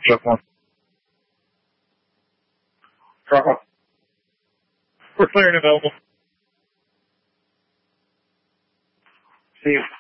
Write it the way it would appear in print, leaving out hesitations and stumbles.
Jeff 1. Drop off. We're clear and available. See you.